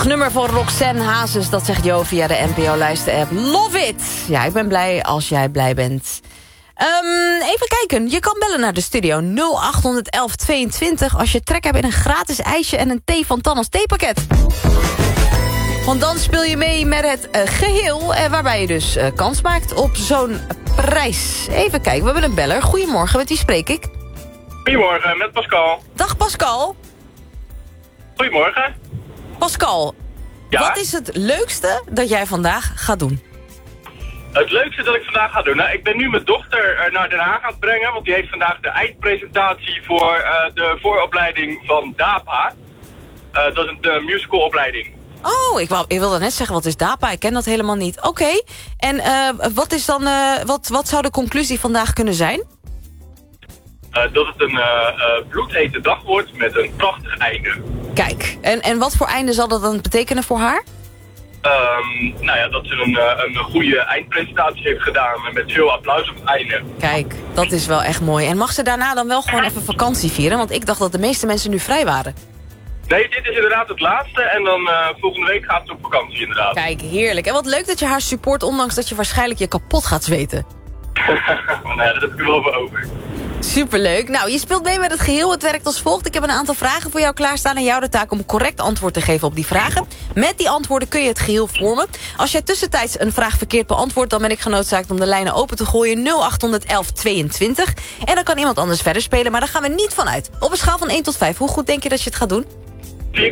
Prachtig nummer van Roxanne Hazes, dat zegt Jo via de NPO-lijsten-app. Love it! Ja, ik ben blij als jij blij bent. Even kijken, je kan bellen naar de studio 081122 als je trek hebt in een gratis ijsje en een thee van Tannes theepakket. Want dan speel je mee met het geheel, waarbij je dus kans maakt op zo'n prijs. Even kijken, we hebben een beller. Goedemorgen, met wie spreek ik? Goedemorgen, met Pascal. Dag Pascal. Goedemorgen. Pascal, Ja? wat is het leukste dat jij vandaag gaat doen? Het leukste dat ik vandaag ga doen, nou, ik ben nu mijn dochter naar Den Haag aan het brengen, want die heeft vandaag de eindpresentatie voor de vooropleiding van DAPA. Dat is een musicalopleiding. Oh, ik wilde net zeggen, wat is DAPA? Ik ken dat helemaal niet. Oké, en wat is dan, wat zou de conclusie vandaag kunnen zijn? Dat het een bloedhete dag wordt met een prachtig einde. Kijk, en wat voor einde zal dat dan betekenen voor haar? Nou ja, dat ze een goede eindpresentatie heeft gedaan met veel applaus op het einde. Kijk, dat is wel echt mooi. En mag ze daarna dan wel gewoon even vakantie vieren? Want ik dacht dat de meeste mensen nu vrij waren. Nee, dit is inderdaad het laatste en dan volgende week gaat ze op vakantie inderdaad. Kijk, heerlijk. En wat leuk dat je haar support, ondanks dat je waarschijnlijk je kapot gaat zweten. Nee, dat heb ik er wel voor over. Superleuk. Nou, je speelt mee met het geheel. Het werkt als volgt. Ik heb een aantal vragen voor jou klaarstaan en jou de taak om correct antwoord te geven op die vragen. Met die antwoorden kun je het geheel vormen. Als jij tussentijds een vraag verkeerd beantwoordt, dan ben ik genoodzaakt om de lijnen open te gooien. 081122. En dan kan iemand anders verder spelen, maar daar gaan we niet van uit. Op een schaal van 1 tot 5. Hoe goed denk je dat je het gaat doen? 4,78.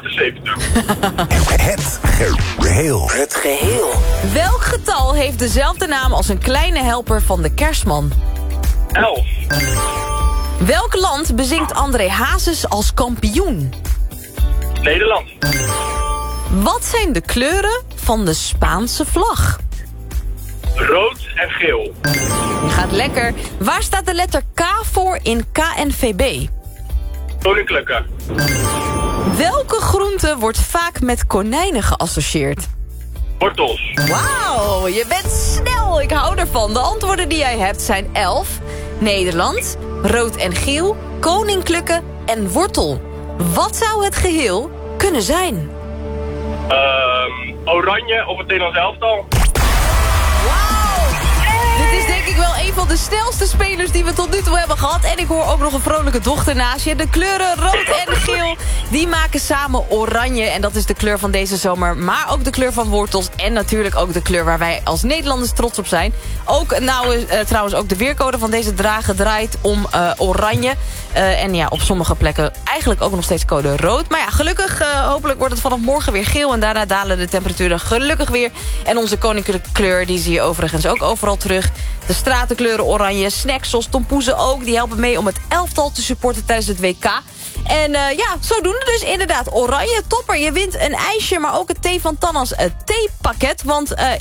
Het geheel. Het geheel. Welk getal heeft dezelfde naam als een kleine helper van de Kerstman? 11. Welk land bezingt André Hazes als kampioen? Nederland. Wat zijn de kleuren van de Spaanse vlag? Rood en geel. Je gaat lekker. Waar staat de letter K voor in KNVB? Koninklijke. Welke groente wordt vaak met konijnen geassocieerd? Wortels. Wauw, je bent snel. Ik hou ervan. De antwoorden die jij hebt zijn 11. Nederland, rood en geel, koninklijke en wortel. Wat zou het geheel kunnen zijn? Oranje of het Nederlands elftal. Dit is denk ik wel een van de snelste spelers die we tot nu toe hebben gehad. En ik hoor ook nog een vrolijke dochter naast je. De kleuren rood en geel, die maken samen oranje. En dat is de kleur van deze zomer. Maar ook de kleur van wortels. En natuurlijk ook de kleur waar wij als Nederlanders trots op zijn. Ook trouwens ook de weercode van deze dagen draait om oranje. En ja, op sommige plekken eigenlijk ook nog steeds code rood. Maar ja, gelukkig, hopelijk wordt het vanaf morgen weer geel. En daarna dalen de temperaturen gelukkig weer. En onze koninklijke kleur, die zie je overigens ook overal terug. De stratenkleuren oranje, snacks zoals tompoezen ook. Die helpen mee om het elftal te supporten tijdens het WK. En ja, zodoende dus inderdaad oranje. Topper, je wint een ijsje, maar ook het thee van Tannas theepakket. Want